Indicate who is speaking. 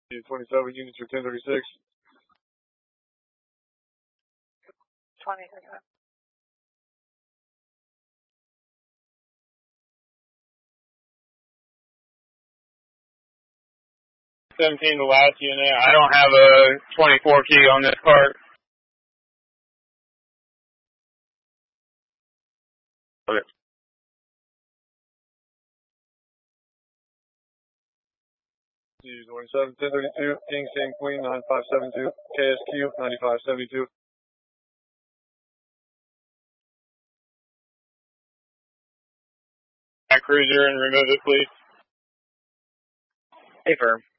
Speaker 1: 27 units for 1036.
Speaker 2: 26.
Speaker 3: 17, the last unit. I don't have a 24 key on this cart. Okay.
Speaker 1: Z27, 1032, King, Same Queen, 9572, KSQ, 9572.
Speaker 3: That cruiser and remove it, please.
Speaker 4: Affirm.